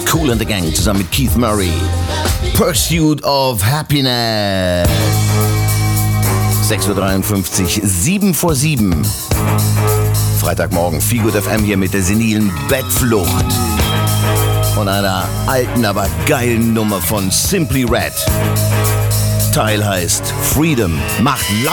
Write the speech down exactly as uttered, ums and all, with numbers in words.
Kool and the Gang zusammen mit Keith Murray. Pursuit of Happiness. sechs Uhr dreiundfünfzig, sieben vor sieben. Freitagmorgen, Feelgood F M hier mit der senilen Bettflucht. Von einer alten, aber geilen Nummer von Simply Red. Teil heißt Freedom. Macht laut.